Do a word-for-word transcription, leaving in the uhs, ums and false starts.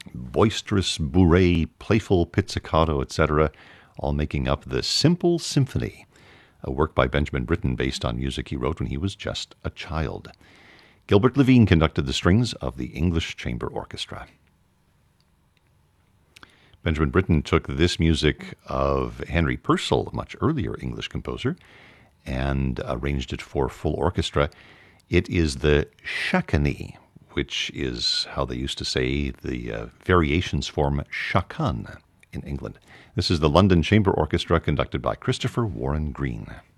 boisterous bourrée, playful pizzicato, et cetera, all making up the Simple Symphony, a work by Benjamin Britten based on music he wrote when he was just a child. Gilbert Levine conducted the strings of the English Chamber Orchestra. Benjamin Britten took this music of Henry Purcell, a much earlier English composer, and arranged it for full orchestra. It is the shakani, which is how they used to say the uh, variations form shakan in England. This is the London Chamber Orchestra conducted by Christopher Warren Green.